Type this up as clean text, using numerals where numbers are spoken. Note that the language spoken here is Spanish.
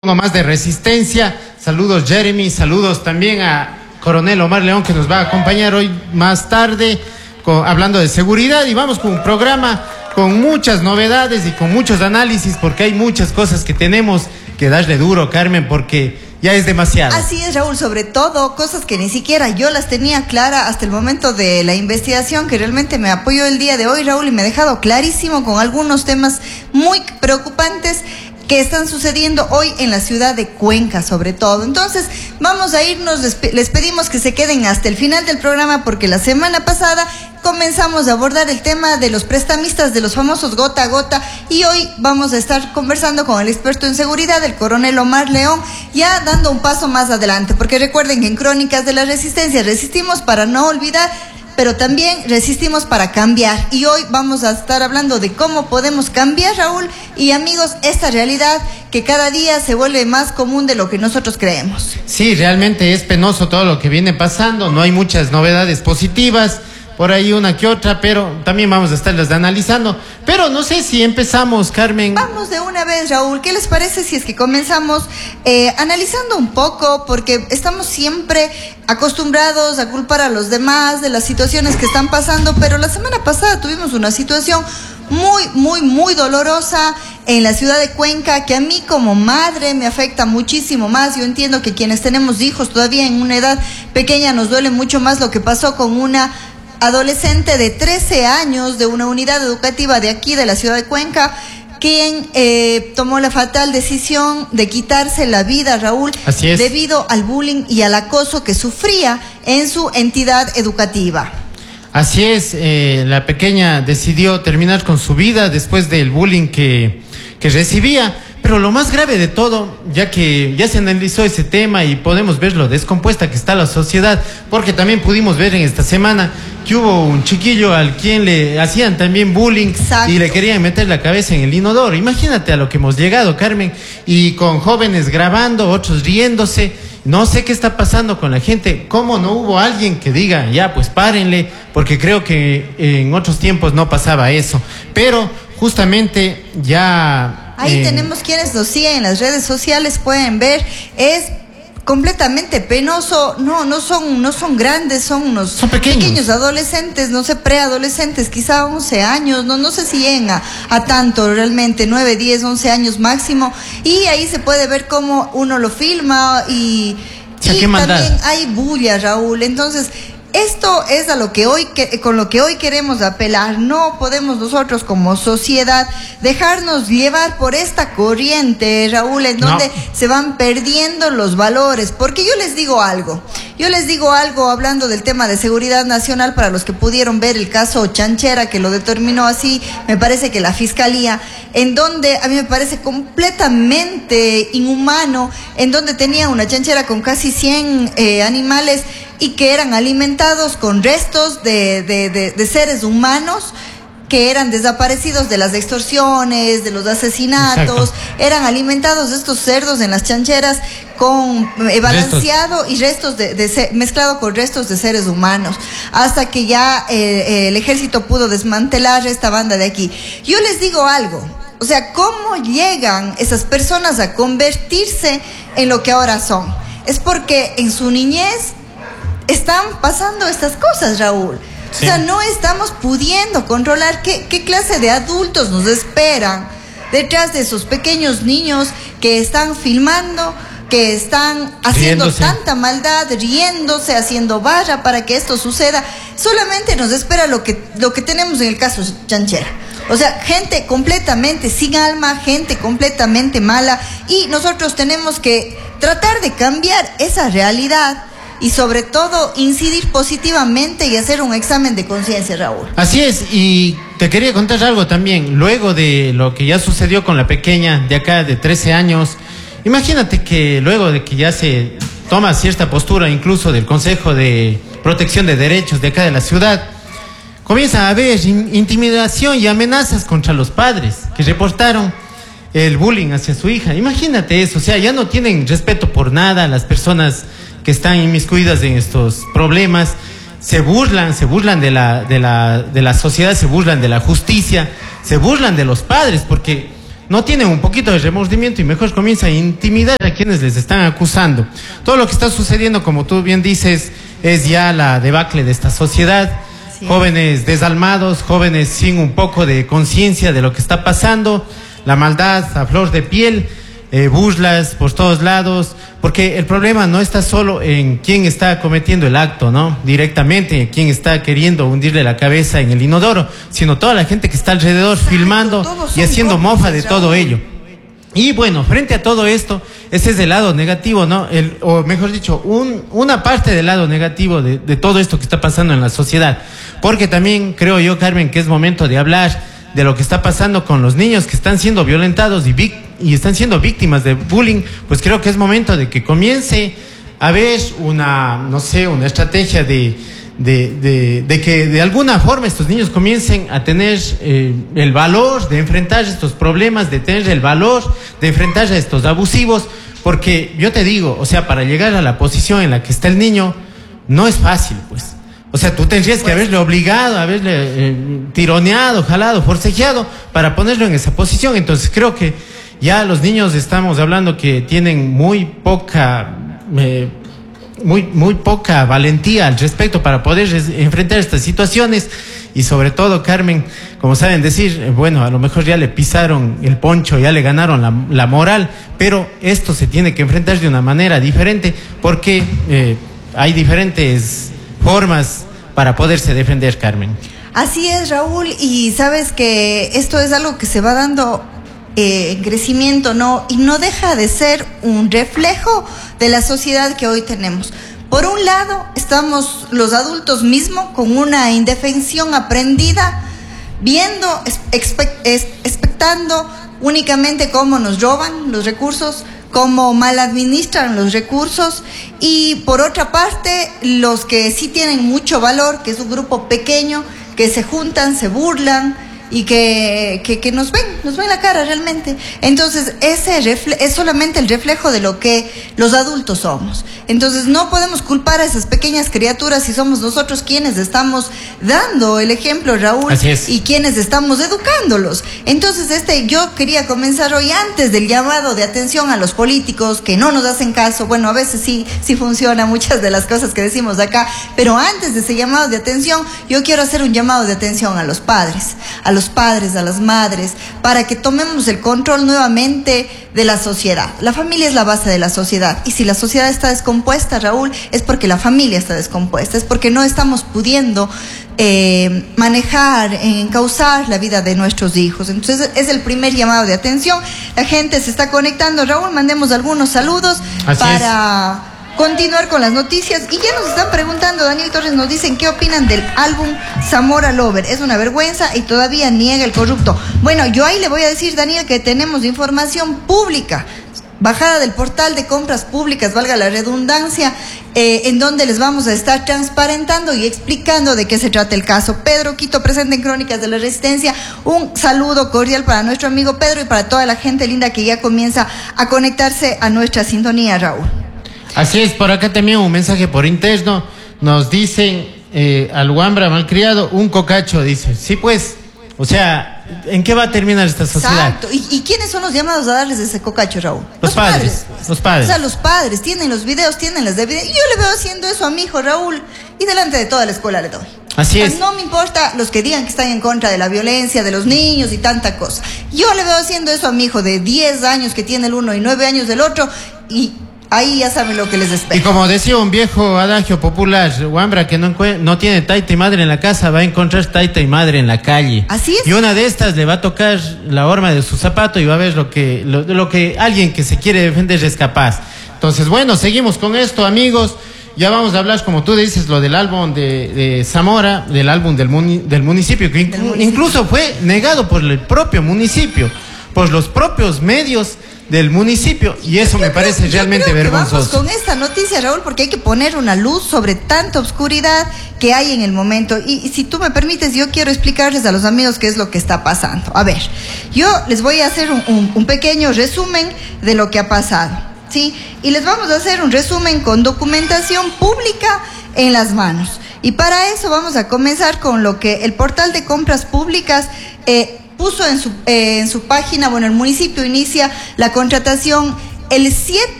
Uno más de Resistencia. Saludos Jeremy, saludos también a Coronel Omar León, que nos va a acompañar hoy más tarde hablando de seguridad, y vamos con un programa con muchas novedades y con muchos análisis, porque hay muchas cosas que tenemos que darle duro, Carmen, porque ya es demasiado. Así es, Raúl, sobre todo cosas que ni siquiera yo las tenía clara hasta el momento de la investigación, que realmente me apoyó el día de hoy, Raúl, y me ha dejado clarísimo con algunos temas muy preocupantes que están sucediendo hoy en la ciudad de Cuenca, sobre todo. Entonces, vamos a irnos, les pedimos que se queden hasta el final del programa, porque la semana pasada comenzamos a abordar el tema de los prestamistas, de los famosos gota a gota, y hoy vamos a estar conversando con el experto en seguridad, el coronel Omar León, ya dando un paso más adelante, porque recuerden que en Crónicas de la Resistencia resistimos para no olvidar, pero también resistimos para cambiar, y hoy vamos a estar hablando de cómo podemos cambiar, Raúl y amigos, esta realidad que cada día se vuelve más común de lo que nosotros creemos. Sí, realmente es penoso todo lo que viene pasando, no hay muchas novedades positivas, por ahí una que otra, pero también vamos a estarlas analizando. Pero no sé si empezamos, Carmen. Vamos de una vez, Raúl. ¿Qué les parece si es que comenzamos analizando un poco? Porque estamos siempre acostumbrados a culpar a los demás de las situaciones que están pasando, pero la semana pasada tuvimos una situación muy dolorosa en la ciudad de Cuenca, que a mí como madre me afecta muchísimo más. Yo entiendo que quienes tenemos hijos todavía en una edad pequeña nos duele mucho más lo que pasó con una adolescente de 13 años de una unidad educativa de aquí, de la ciudad de Cuenca, quien tomó la fatal decisión de quitarse la vida, Raúl, debido al bullying y al acoso que sufría en su entidad educativa. Así es, la pequeña decidió terminar con su vida después del bullying que recibía. Pero lo más grave de todo, ya que ya se analizó ese tema y podemos ver lo descompuesta que está la sociedad, porque también pudimos ver en esta semana que hubo un chiquillo al quien le hacían también bullying. Exacto. Y le querían meter la cabeza en el inodoro. Imagínate a lo que hemos llegado, Carmen, y con jóvenes grabando, otros riéndose. No sé qué está pasando con la gente. ¿Cómo no hubo alguien que diga, ya, pues párenle? Porque creo que en otros tiempos no pasaba eso. Pero justamente ya... Ahí tenemos quienes lo siguen en las redes sociales, pueden ver, es completamente penoso. No son grandes, son pequeños adolescentes, no sé, preadolescentes, quizá 11 años, no sé si llegan a tanto realmente, 9, 10, 11 años máximo, y ahí se puede ver cómo uno lo filma y también hay bulla, Raúl. Entonces, esto es a lo que con lo que hoy queremos apelar. No podemos nosotros como sociedad dejarnos llevar por esta corriente, Raúl, en donde se van perdiendo los valores. Porque yo les digo algo hablando del tema de seguridad nacional, para los que pudieron ver el caso Chanchera, que lo determinó así, me parece que la fiscalía, en donde a mí me parece completamente inhumano, en donde tenía una chanchera con casi 100 animales y que eran alimentados con restos de seres humanos que eran desaparecidos de las extorsiones, de los asesinatos. Exacto. Eran alimentados estos cerdos en las chancheras con balanceado y restos mezclado con restos de seres humanos, hasta que ya el ejército pudo desmantelar esta banda de aquí. Yo les digo algo, o sea, ¿cómo llegan esas personas a convertirse en lo que ahora son? Es porque en su niñez están pasando estas cosas, Raúl. Sí. O sea, no estamos pudiendo controlar qué clase de adultos nos esperan detrás de esos pequeños niños que están filmando, que están haciendo tanta maldad, riéndose, haciendo barra para que esto suceda. Solamente nos espera lo que tenemos en el caso Chanchera. O sea, gente completamente sin alma, gente completamente mala, y nosotros tenemos que tratar de cambiar esa realidad y sobre todo incidir positivamente y hacer un examen de conciencia, Raúl. Así es, y te quería contar algo también. Luego de lo que ya sucedió con la pequeña de acá de 13 años, imagínate que luego de que ya se toma cierta postura incluso del Consejo de Protección de Derechos de acá de la ciudad, comienza a haber intimidación y amenazas contra los padres que reportaron el bullying hacia su hija. Imagínate eso, o sea, ya no tienen respeto por nada las personas que están inmiscuidas en estos problemas. Se burlan de la sociedad, se burlan de la justicia, se burlan de los padres, porque no tienen un poquito de remordimiento y mejor comienzan a intimidar a quienes les están acusando. Todo lo que está sucediendo, como tú bien dices, es ya la debacle de esta sociedad. Sí. Jóvenes desalmados, jóvenes sin un poco de conciencia de lo que está pasando, la maldad a flor de piel, burlas por todos lados, porque el problema no está solo en quién está cometiendo el acto, ¿no? Directamente, quién está queriendo hundirle la cabeza en el inodoro, sino toda la gente que está alrededor. Exacto, filmando y haciendo mofa de todo ello. Y bueno, frente a todo esto, ese es el lado negativo, ¿no? O mejor dicho, una parte del lado negativo de todo esto que está pasando en la sociedad. Porque también creo yo, Carmen, que es momento de hablar de lo que está pasando con los niños que están siendo violentados y están siendo víctimas de bullying. Pues creo que es momento de que comience a haber una estrategia de que de alguna forma estos niños comiencen a tener el valor de enfrentar estos problemas, de tener el valor de enfrentar a estos abusivos, porque yo te digo, o sea, para llegar a la posición en la que está el niño, no es fácil, pues. O sea, tú tendrías que haberle obligado, haberle tironeado, jalado, forcejeado para ponerlo en esa posición. Entonces creo que ya los niños estamos hablando que tienen muy poca valentía al respecto para poder enfrentar estas situaciones. Y sobre todo, Carmen, como saben decir, bueno, a lo mejor ya le pisaron el poncho, ya le ganaron la moral, pero esto se tiene que enfrentar de una manera diferente porque hay diferentes formas para poderse defender, Carmen. Así es, Raúl, y sabes que esto es algo que se va dando en crecimiento, ¿no? Y no deja de ser un reflejo de la sociedad que hoy tenemos. Por un lado, estamos los adultos mismos con una indefensión aprendida, viendo, expectando únicamente cómo nos roban los recursos, cómo mal administran los recursos, y por otra parte los que sí tienen mucho valor, que es un grupo pequeño, que se juntan, se burlan y que nos ven la cara realmente. Entonces ese es solamente el reflejo de lo que los adultos somos. Entonces no podemos culpar a esas pequeñas criaturas si somos nosotros quienes estamos dando el ejemplo, Raúl, y quienes estamos educándolos. Entonces yo quería comenzar hoy, antes del llamado de atención a los políticos que no nos hacen caso. Bueno, a veces sí funciona muchas de las cosas que decimos acá, pero antes de ese llamado de atención, yo quiero hacer un llamado de atención a los padres, a las madres, para que tomemos el control nuevamente de la sociedad. La familia es la base de la sociedad, y si la sociedad está descompuesta, Raúl, es porque la familia está descompuesta, es porque no estamos pudiendo manejar, encauzar la vida de nuestros hijos. Entonces es el primer llamado de atención. La gente se está conectando, Raúl, mandemos algunos saludos para continuar con las noticias. Y ya nos están preguntando, Daniel Torres, nos dicen qué opinan del álbum Zamora Lover. Es una vergüenza y todavía niega el corrupto. Bueno, yo ahí le voy a decir, Daniel, que tenemos información pública, bajada del portal de compras públicas, valga la redundancia, en donde les vamos a estar transparentando y explicando de qué se trata el caso. Pedro Quito, presente en Crónicas de la Resistencia. Un saludo cordial para nuestro amigo Pedro y para toda la gente linda que ya comienza a conectarse a nuestra sintonía, Raúl. Así es, por acá también un mensaje por interno, nos dicen al Wambra malcriado, un cocacho, dice. Sí, pues, o sea, ¿en qué va a terminar esta sociedad? Exacto, ¿y quiénes son los llamados a darles ese cocacho, Raúl? Los padres. O sea, los padres tienen los videos, tienen las evidencias. Yo le veo haciendo eso a mi hijo Raúl, y delante de toda la escuela le doy. Así es. No me importa los que digan que están en contra de la violencia, de los niños y tanta cosa. Yo le veo haciendo eso a mi hijo de 10 años que tiene el uno y 9 años del otro, y ahí ya saben lo que les espera. Y como decía un viejo adagio popular, Wambra que no tiene taita y madre en la casa va a encontrar taita y madre en la calle. Así es. Y una de estas le va a tocar la horma de su zapato y va a ver lo que alguien que se quiere defender es capaz. Entonces, bueno, seguimos con esto, amigos. Ya vamos a hablar, como tú dices, lo del álbum de Zamora, del álbum del municipio, que incluso fue negado por el propio municipio, por los propios medios del municipio, y eso me parece realmente vergonzoso. Vamos con esta noticia, Raúl, porque hay que poner una luz sobre tanta oscuridad que hay en el momento. Y si tú me permites, yo quiero explicarles a los amigos qué es lo que está pasando. A ver, yo les voy a hacer un pequeño resumen de lo que ha pasado, ¿sí? Y les vamos a hacer un resumen con documentación pública en las manos. Y para eso vamos a comenzar con lo que el portal de compras públicas puso en su página, bueno, el municipio inicia la contratación el 7